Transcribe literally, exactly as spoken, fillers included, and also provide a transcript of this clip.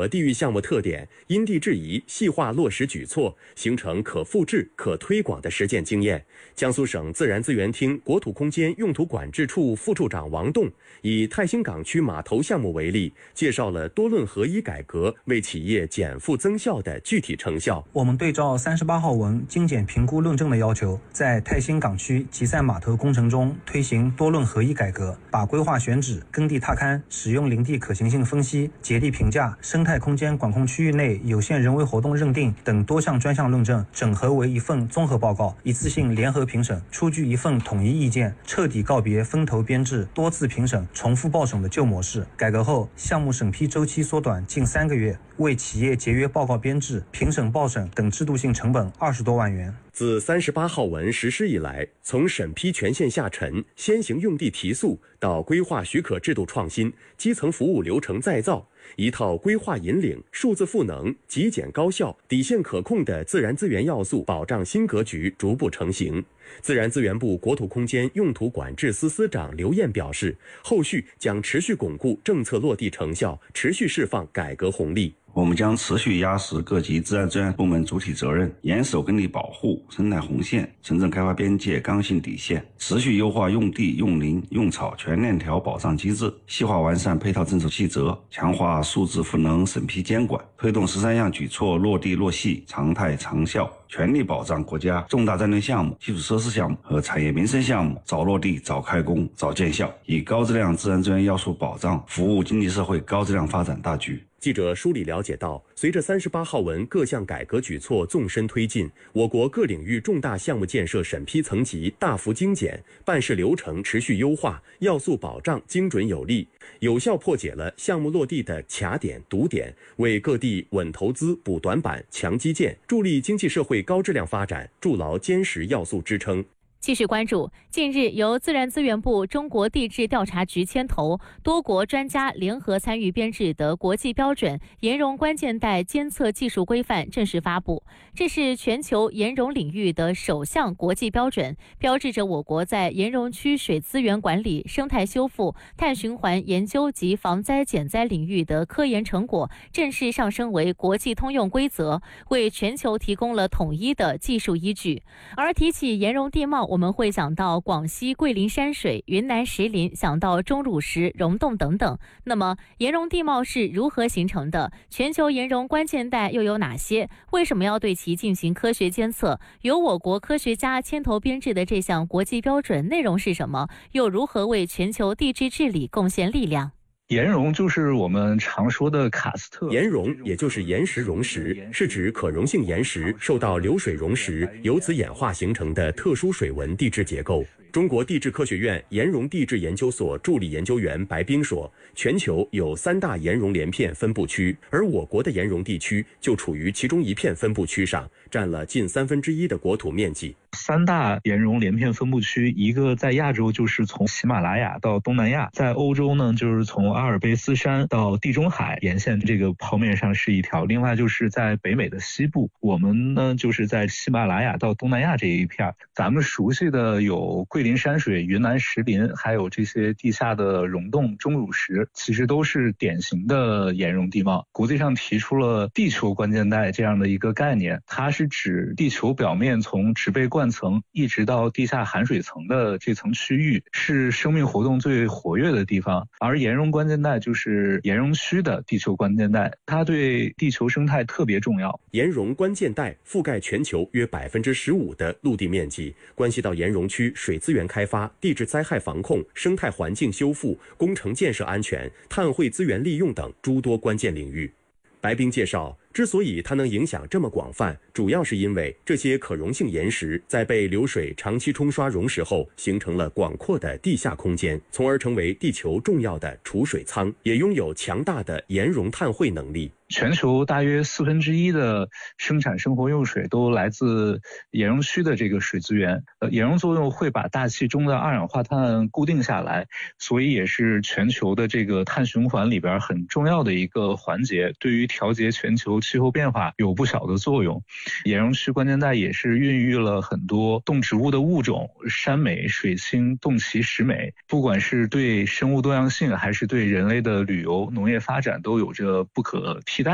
合地域项目特点，因地制宜细化落实举措，形成可复制、可推广的实践经验。江苏省自然资源厅国土空间用途管制处副处长王栋以泰兴港区码头项目为例，介绍了多论合一改革为企业减负增效的具体成效。 我们对照三十八号文精简评估论证的要求，在泰兴港区集散码头工程中推行多论合一改革，把规划选址、耕地踏勘、使用林地可行性分析、节地评价、生态空间管控区域内有限人为活动认定等多项专项论证整合为一份综合报告，一次性联合评审，出具一份统一意见，彻底告别分头编制、多次评审、重复报审的旧模式。改革后，项目审批周期缩短近三个月，为企业节约报告编制、评审报审等制度性成本二十多万元。 自三十八号文实施以来，从审批权限下沉、先行用地提速到规划许可制度创新、基层服务流程再造，一套规划引领、数字赋能、极简高效、底线可控的自然资源要素保障新格局逐步成型。自然资源部国土空间用途管制司司长刘燕表示，后续将持续巩固政策落地成效，持续释放改革红利。 我们将持续压实各级自然资源部门主体责任，严守耕地保护、生态红线、城镇开发边界刚性底线，持续优化用地、用林、用草全链条保障机制，细化完善配套政策细则，强化数字赋能审批监管，推动十三项举措落地落细、常态长效，全力保障国家重大战略项目、基础设施项目和产业民生项目早落地、早开工、早见效，以高质量自然资源要素保障服务经济社会高质量发展大局。 记者梳理了解到，随着三十八号文各项改革举措纵深推进，我国各领域重大项目建设审批层级大幅精简，办事流程持续优化，要素保障精准有力，有效破解了项目落地的卡点、堵点，为各地稳投资、补短板、强基建，助力经济社会高质量发展，筑牢坚实要素支撑。 继续关注，近日由自然资源部中国地质调查局牵头，多国专家联合参与编制的国际标准岩溶关键带监测技术规范正式发布。这是全球岩溶领域的首项国际标准，标志着我国在岩溶区水资源管理、生态修复、碳循环研究及防灾减灾领域的科研成果正式上升为国际通用规则，为全球提供了统一的技术依据。而提起岩溶地貌，我们会想到广西桂林山水、云南石林，想到钟乳石、溶洞等等。那么岩溶地貌是如何形成的？全球岩溶关键带又有哪些？为什么要对其进行科学监测？由我国科学家牵头编制的这项国际标准内容是什么？又如何为全球地质治理贡献力量？ 岩溶就是我们常说的喀斯特。 岩溶也就是岩石溶石，是指可溶性岩石受到流水溶蚀，由此演化形成的特殊水文地质结构。中国地质科学院岩溶地质研究所助理研究员白冰说，全球有三大岩溶连片分布区，而我国的岩溶地区就处于其中一片分布区上，占了近三分之一的国土面积。 三大岩溶连片分布区，一个在亚洲就是从喜马拉雅到东南亚，在欧洲呢就是从阿尔卑斯山到地中海沿线这个剖面上是一条，另外就是在北美的西部，我们呢就是在喜马拉雅到东南亚这一片。咱们熟悉的有桂林山水、云南石林，还有这些地下的溶洞、钟乳石，其实都是典型的岩溶地貌。国际上提出了地球关键带这样的一个概念，它是指地球表面从植被冠层一直到地下含水层的这层区域是生命活动最活跃的地方，而岩溶关键带就是岩溶区的地球关键带，它对地球生态特别重要。 岩溶关键带覆盖全球约百分之十五的陆地面积，关系到岩溶区水资源开发、地质灾害防控、生态环境修复、工程建设安全、碳汇资源利用等诸多关键领域。白冰介绍，之所以它能影响这么广泛，主要是因为这些可溶性岩石在被流水长期冲刷溶蚀后，形成了广阔的地下空间，从而成为地球重要的储水舱，也拥有强大的岩溶碳汇能力。 全球大约四分之一的生产生活用水都来自岩溶区的这个水资源。呃，岩溶作用会把大气中的二氧化碳固定下来，所以也是全球的这个碳循环里边很重要的一个环节，对于调节全球气候变化有不小的作用。岩溶区关键带也是孕育了很多动植物的物种，山美、水青、洞奇、石美，不管是对生物多样性还是对人类的旅游、农业发展都有着不可替代